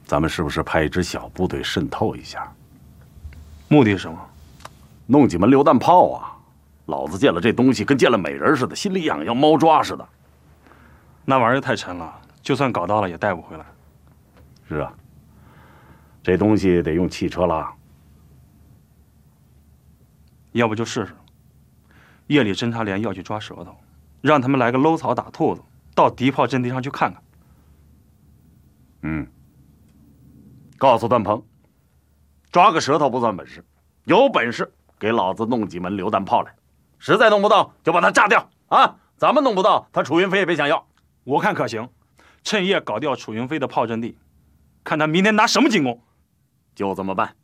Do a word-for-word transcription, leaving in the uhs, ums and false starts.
咱们是不是派一支小部队渗透一下？ 目的是什么？ 弄几门榴弹炮啊！老子见了这东西跟见了美人似的，心里痒痒，猫抓似的。 那玩意儿太沉了，就算搞到了也带不回来。 是啊，这东西得用汽车拉。 要不就试试，夜里侦察连要去抓舌头，让他们来个搂草打兔子，到敌炮阵地上去看看。 嗯，告诉段鹏，抓个舌头不算本事，有本事给老子弄几门榴弹炮来，实在弄不到就把它炸掉啊！咱们弄不到，他楚云飞也别想要。 我看可行，趁夜搞掉楚云飞的炮阵地，看他明天拿什么进攻。 就这么办。